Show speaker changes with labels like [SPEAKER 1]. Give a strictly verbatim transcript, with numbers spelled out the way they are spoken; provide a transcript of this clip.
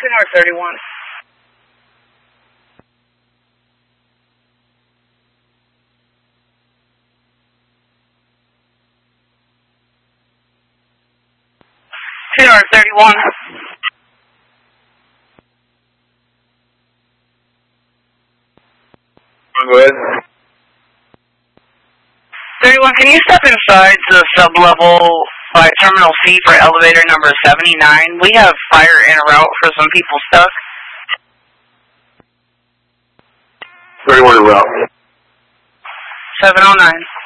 [SPEAKER 1] North thirty-one. two North thirty-one.
[SPEAKER 2] Go ahead.
[SPEAKER 1] thirty-one, can you step inside the sub-level by Terminal C for elevator number seventy-nine? We have fire en route for some people stuck.
[SPEAKER 2] thirty-one en route.
[SPEAKER 1] seven oh nine.